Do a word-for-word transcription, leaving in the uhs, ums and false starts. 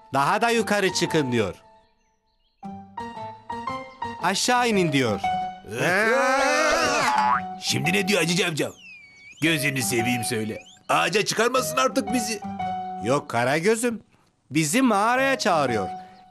Daha da yukarı çıkın diyor. Aşağı inin diyor. Şimdi ne diyor Hacı Cavcav? Gözünü seveyim söyle. Ağaca çıkarmasın artık bizi. Yok Karagöz'üm. Bizi mağaraya çağırıyor.